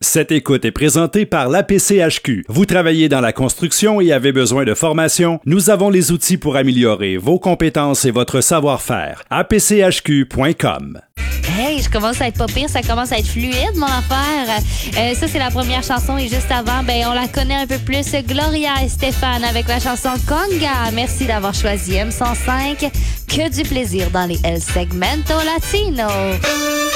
Cette écoute est présentée par l'APCHQ. Vous travaillez dans la construction et avez besoin de formation? Nous avons les outils pour améliorer vos compétences et votre savoir-faire. apchq.com. Hey, je commence à être pas pire, ça commence à être fluide, mon affaire. Ça, c'est la première chanson et juste avant, on la connaît un peu plus. Gloria et Stéphane avec la chanson Conga. Merci d'avoir choisi M105. Que du plaisir dans les El Segmento Latino.